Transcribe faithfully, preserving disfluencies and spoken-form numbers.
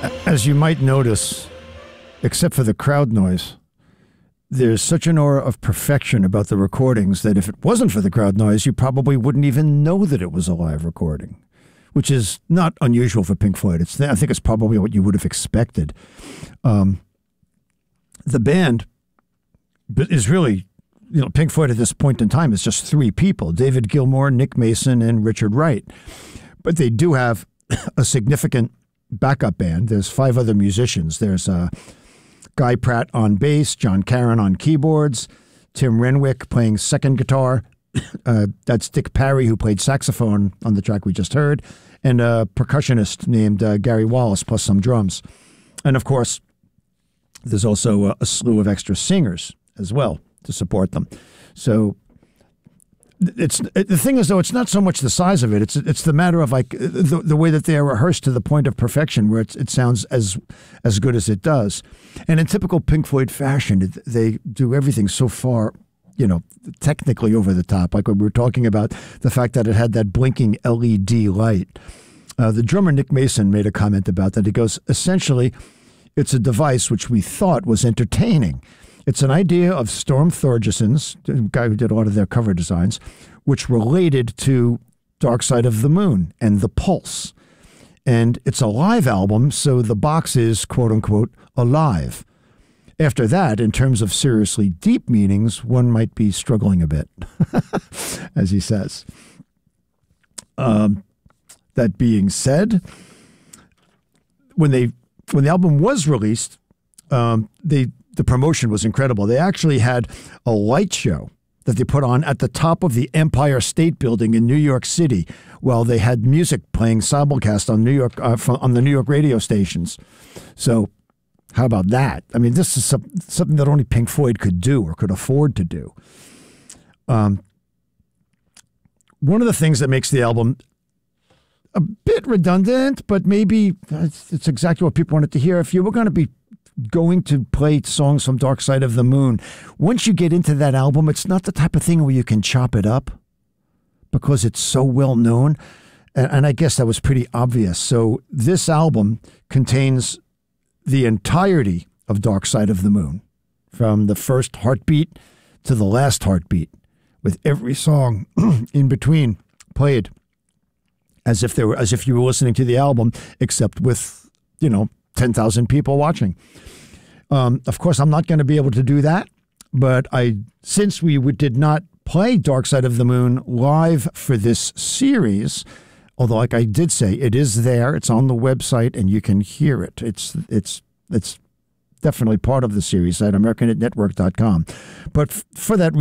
As you might notice, except for the crowd noise, there's such an aura of perfection about the recordings that if it wasn't for the crowd noise, you probably wouldn't even know that it was a live recording, which is not unusual for Pink Floyd. It's, I think it's probably what you would have expected. Um, the band is really, you know, Pink Floyd at this point in time is just three people: David Gilmour, Nick Mason, and Richard Wright. But they do have a significant backup band. There's five other musicians. There's uh, Guy Pratt on bass, John Caron on keyboards, Tim Renwick playing second guitar. Uh, that's Dick Parry, who played saxophone on the track we just heard, and a percussionist named uh, Gary Wallace, plus some drums. And of course, there's also a, a slew of extra singers as well to support them. So it's the thing is, though, it's not so much the size of it. It's it's the matter of like the, the way that they are rehearsed to the point of perfection, where it's, it sounds as as good as it does. And in typical Pink Floyd fashion, they do everything so far, you know, technically over the top. Like when we were talking about the fact that it had that blinking L E D light. Uh, the drummer Nick Mason made a comment about that. He goes, essentially, it's a device which we thought was entertaining. It's an idea of Storm Thorgerson's, the guy who did a lot of their cover designs, which related to Dark Side of the Moon and The Pulse. And it's a live album, so the box is, quote unquote, alive. After that, in terms of seriously deep meanings, one might be struggling a bit, as he says. Um, that being said, when they when the album was released, um, they the promotion was incredible. They actually had a light show that they put on at the top of the Empire State Building in New York City, while they had music playing simulcast on New York uh, from, on the New York radio stations. So, how about that? I mean, this is some, something that only Pink Floyd could do or could afford to do. Um, one of the things that makes the album a bit redundant, but maybe it's, it's exactly what people wanted to hear. If you were going to be going to play songs from Dark Side of the Moon, once you get into that album, it's not the type of thing where you can chop it up because it's so well known. And, and I guess that was pretty obvious. So this album contains the entirety of Dark Side of the Moon, from the first heartbeat to the last heartbeat, with every song in between played as if they were, as if you were listening to the album, except with, you know, ten thousand people watching. Um, of course, I'm not going to be able to do that, but I, since we would, did not play Dark Side of the Moon live for this series, although, like I did say, it is there, it's on the website, and you can hear it. It's it's it's definitely part of the series at American Hit Network dot com. But f- for that